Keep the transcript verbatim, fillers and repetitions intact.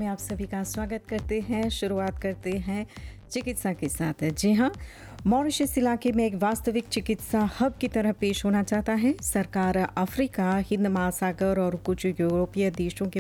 आप सभी का स्वागत करते हैं। शुरुआत करते हैं चिकित्सा के साथ। जी हाँ, मॉरिशस इलाके में एक वास्तविक चिकित्सा हब की तरह पेश होना चाहता है। सरकार अफ्रीका, हिंद महासागर और कुछ यूरोपीय देशों के